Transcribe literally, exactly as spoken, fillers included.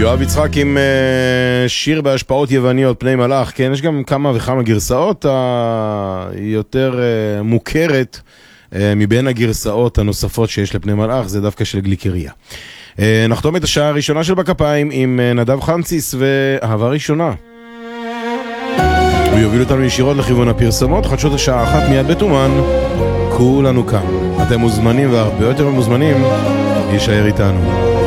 יואב יצחק עם uh, שיר בהשפעות יווניות, פני מלאך. כן, יש גם כמה וכמה גרסאות. היותר uh, מוכרת uh, מבין הגרסאות הנוספות שיש לפני מלאך זה דווקא של גליקריה. uh, נחתום את השעה הראשונה של בכפיים עם uh, נדב חנציס ואהבה ראשונה. הוא יוביל אותנו ישירות לכיוון הפרסומות. חדשות השעה אחת מיד בתומן. כולנו כאן. אתם מוזמנים והרבה יותר מוזמנים להישאר איתנו.